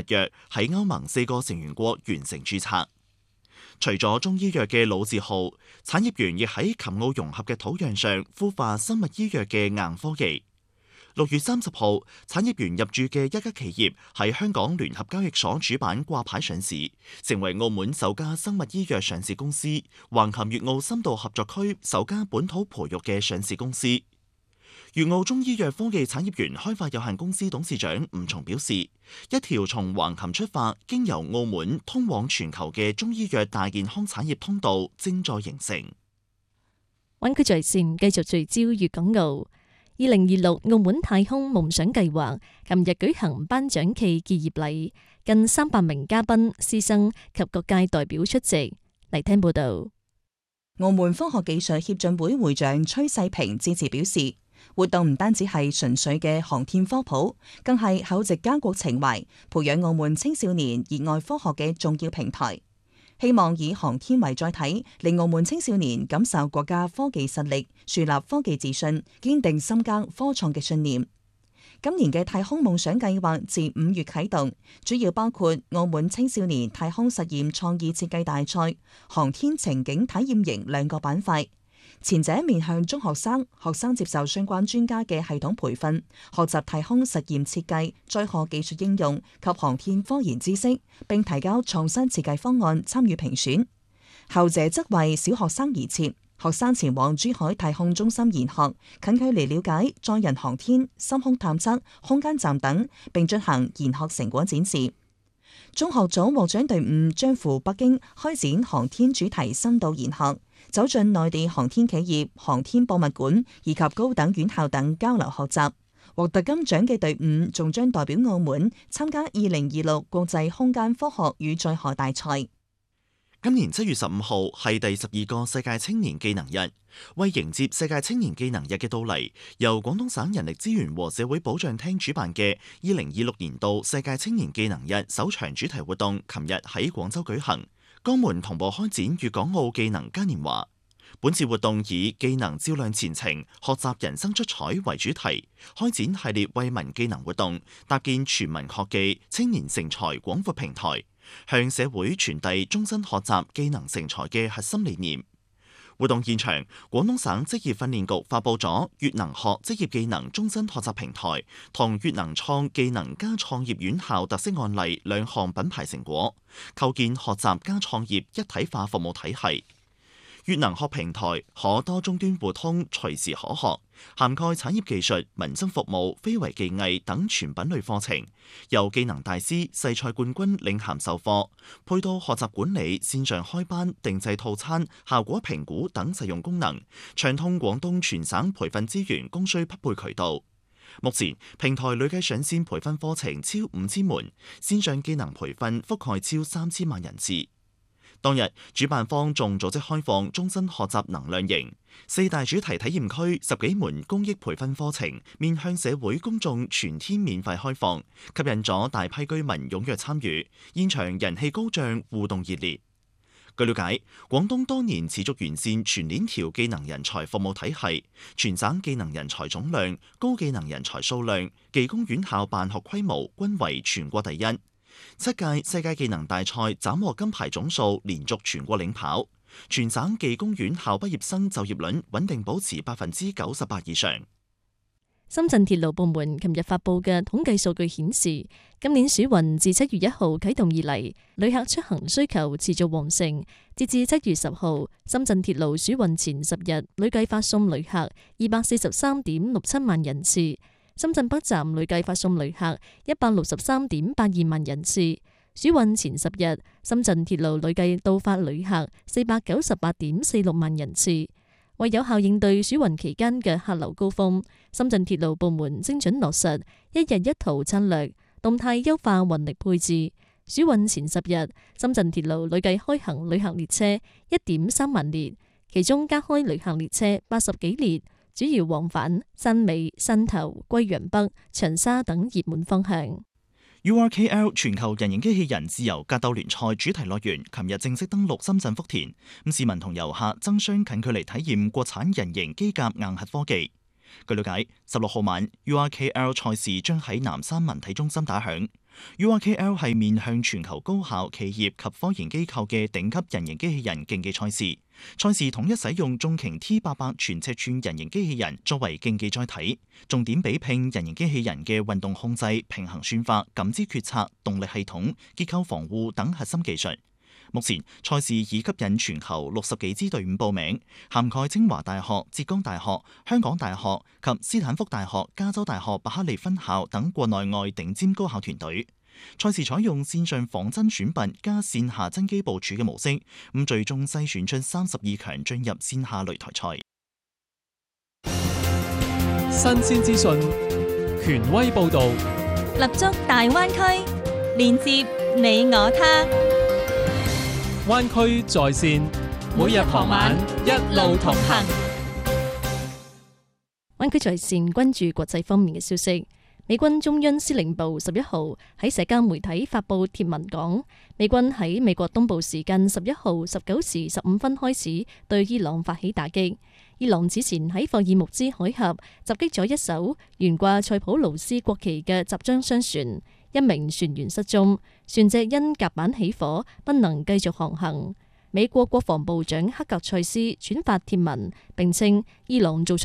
藥喺歐盟4個成員國完成註冊。除咗中醫藥嘅老字號，產業園亦喺琴澳融合嘅土壤上孵化生物醫藥嘅硬科技。6月30號，產業園入駐嘅一家企業喺香港聯合交易所主板掛牌上市，成為澳門首家生物醫藥上市公司，橫琴粵澳深度合作區首家本土培育嘅上市公司。粵澳中醫藥科技產業園開發有限公司董事長吳松表示，一條從橫琴出發，經由澳門通往全球嘅中醫藥大健康產業通道正在形成。 灣區在線繼續聚焦粵港澳。2026澳門太空夢想計劃琴日舉行頒獎暨結業禮，近300名嘉賓、師生及各界代表出席。嚟聽報道。 澳門科學技術協進會會長崔世平致辭表示，活動唔單止係純粹嘅航天科普，更係厚植家國情懷，培養澳門青少年熱愛科學嘅重要平台。希望以航天為載體，令澳門青少年感受國家科技實力，樹立科技自信，堅定深耕科創嘅信念。今年嘅太空夢想計劃自5月啟動，主要包括澳門青少年太空實驗創意設計大賽、航天情景體驗營2個板塊。前者面向中學生，學生接受相關專家嘅系統培訓，學習太空實驗設計、載荷技術應用及航天科研知識，並提交創新設計方案參與評選。後者則為小學生而設，學生前往珠海太空中心研學，近距離了解載人航天、深空探測、空間站等，並進行研學成果展示。中學組獲獎隊伍將赴北京開展航天主題深度研學，走進內地航天企業、航天博物館以及高等院校等交流學習。獲得金獎嘅隊伍仲將代表澳門參加2026國際空間科學與載荷大賽。 今年7月15號係第12個世界青年技能日，為迎接世界青年技能日嘅到嚟，由廣東省人力資源和社會保障廳主辦嘅2026年度世界青年技能日首場主題活動，琴日喺廣州舉行，江門同步開展粵港澳技能嘉年華。本次活動以技能照亮前程，學習人生出彩為主題，開展系列惠民技能活動，搭建全民學技、青年成才廣闊平台，向社會傳遞終身學習技能成才嘅核心理念。活動現場，廣東省職業訓練局發佈咗粵能學職業技能終身學習平台同粵能創技能加創業院校特色案例2項品牌成果，構建學習加創業一體化服務體系。粵能學平台可多終端互通，隨時可學，涵蓋產業技術、民生服務、非遺技藝等全品類課程，由技能大師、世賽冠軍領銜授課，配套學習管理、線上開班、定製套餐、效果評估等實用功能，暢通廣東全省培訓資源供需匹配渠道。目前平台累計上線培訓課程超5000門，線上技能培訓覆蓋超3000萬人次。當日，主辦方仲組織開放終身學習能量營，4大主題體驗區10幾門公益培訓課程，面向社會公眾全天免費開放，吸引咗大批居民踴躍參與，現場人氣高漲，互動熱烈。據了解，廣東多年持續完善全鏈條技能人才服務體系，全省技能人才總量、高技能人才數量、技工院校辦學規模均為全國第一。7屆世界技能大賽斬獲金牌總數連續全國領跑，全省技工院校畢業生就業率穩定保持98%以上。 深圳鐵路部門琴日發布嘅統計數據顯示，今年暑運自7月1號啟動以嚟，旅客出行需求持續旺盛。截至7月10號，深圳鐵路暑運前10日累計發送旅客243.67萬人次。深圳北站累計發送旅客163.82萬人次，暑運前10日，深圳鐵路累計到發旅客498.46萬人次。為有效應對暑運期間嘅客流高峰，深圳鐵路部門精準落實一日一途策略，動態優化運力配置。暑運前10日，深圳鐵路累計開行旅客列車1.3萬列，其中加開旅客列車80幾列。主要往返汕尾、汕頭、貴陽北、長沙等熱門方向。 URKL 全球人形機器人自由格鬥聯賽主題樂園琴日正式登陸深圳福田，市民同遊客爭相近距離體驗國產人形機甲硬核科技。據了解，16號晚 URKL 賽事將喺南山文體中心打響。 URKL 係面向全球高校、企業及科研機構嘅頂級人形機器人競技賽事。賽事統一使用重擎 T800 全尺寸人形機器人作為競技載體，重點比拼人形機器人嘅運動控制、平衡算法、感知決策、動力系統、結構防護等核心技術。目前賽事已吸引全球60幾支隊伍報名，涵蓋清華大學、浙江大學、香港大學及斯坦福大學、加州大學伯克利分校等國內外頂尖高校團隊。賽事採用線上仿真選拔加線下真機部署嘅模式，咁最終篩選出32強進入線下擂台賽。 新鮮資訊，權威報導， 立足大灣區，連接你我他。 灣區在線，每日傍晚一路同行。 灣區在線關注國際方面嘅消息。美軍中央司令部11號喺社交媒體發布貼文講，美軍喺美國東部時間11號19時15分開始對伊朗發起打擊。伊朗此前喺霍爾木茲海峽襲擊咗一艘懸掛塞浦路斯國旗嘅集裝箱船，一名船員失蹤，船隻因甲板起火不能繼續航行。美國國防部長克格塞斯轉發貼文，並稱伊朗做出